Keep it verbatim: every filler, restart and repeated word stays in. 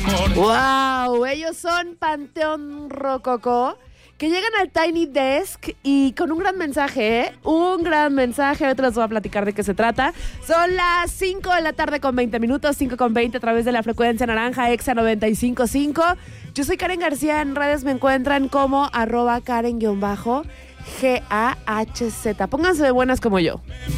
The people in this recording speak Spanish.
Wow, ellos son Panteón Rococó, que llegan al Tiny Desk y con un gran mensaje, ¿eh? Un gran mensaje. Ahorita les voy a platicar de qué se trata. Son las cinco de la tarde con veinte minutos, cinco con veinte a través de la frecuencia naranja, Exa noventa y cinco punto cinco. Yo soy Karen García, en redes me encuentran como arroba Karen-G A H Z. Pónganse de buenas como yo.